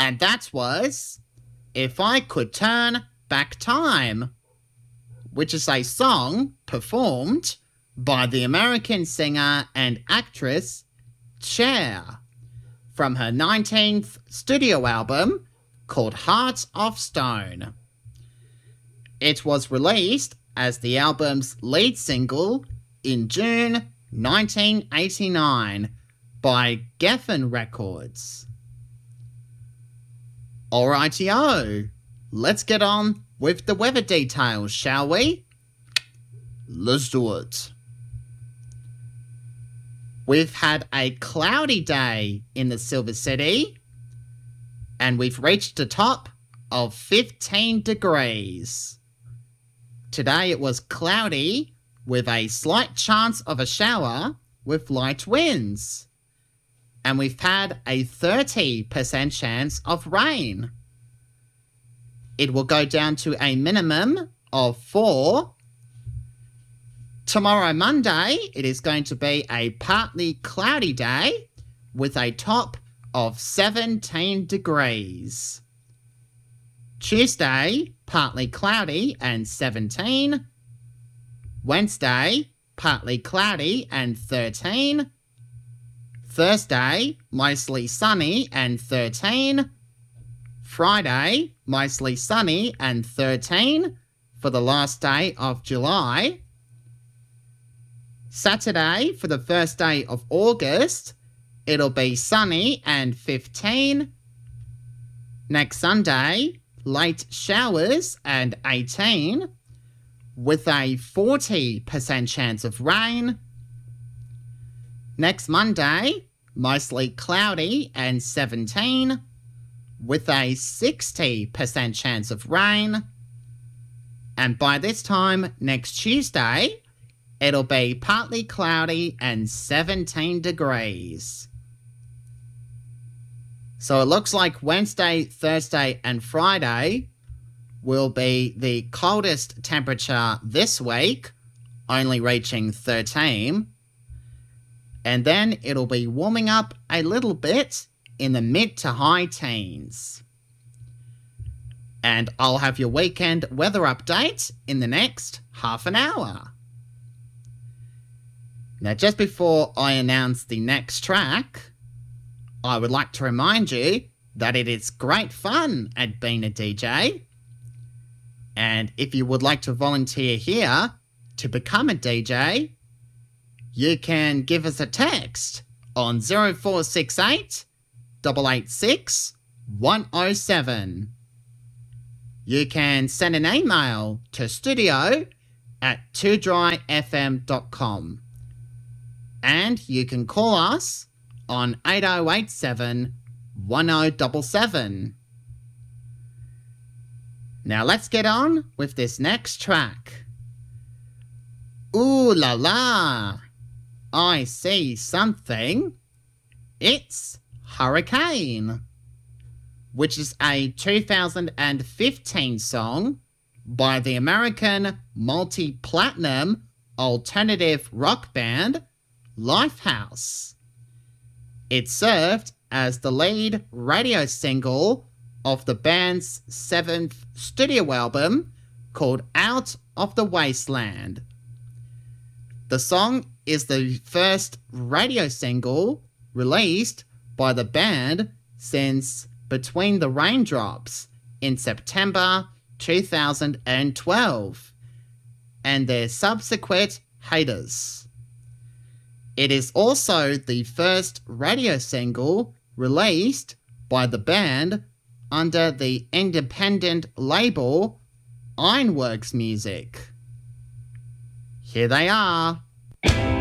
And that was If I Could Turn Back Time, which is a song performed by the American singer and actress Cher from her 19th studio album called Heart of Stone. It was released as the album's lead single in June 1989 by Geffen Records. Alrighty-o, let's get on with the weather details, shall we? Let's do it. We've had a cloudy day in the Silver City, and we've reached a top of 15 degrees. Today it was cloudy with a slight chance of a shower with light winds. And we've had a 30% chance of rain. It will go down to a minimum of 4. Tomorrow, Monday, it is going to be a partly cloudy day with a top of 17 degrees. Tuesday, partly cloudy and 17. Wednesday, partly cloudy and 13. Thursday, mostly sunny and 13. Friday, mostly sunny and 13 for the last day of July. Saturday, for the first day of August, it'll be sunny and 15. Next Sunday, late showers and 18, with a 40% chance of rain. Next Monday, mostly cloudy and 17, with a 60% chance of rain. And by this time next Tuesday, it'll be partly cloudy and 17 degrees. So it looks like Wednesday, Thursday and Friday will be the coldest temperature this week, only reaching 13. And then it'll be warming up a little bit in the mid to high teens. And I'll have your weekend weather update in the next half an hour. Now, just before I announce the next track, I would like to remind you that it is great fun at being a DJ. And if you would like to volunteer here to become a DJ, you can give us a text on 0468 886 107. You can send an email to studio@twodryfm.com. And you can call us on 8087 1077. Now let's get on with this next track. Ooh la la, I see something. It's Hurricane, which is a 2015 song by the American multi-platinum alternative rock band Lifehouse. It served as the lead radio single of the band's 7th studio album called Out of the Wasteland. The song is the first radio single released by the band since Between the Raindrops in September 2012 and their subsequent hiatus. It is also the first radio single released by the band under the independent label Ironworks Music. Here they are.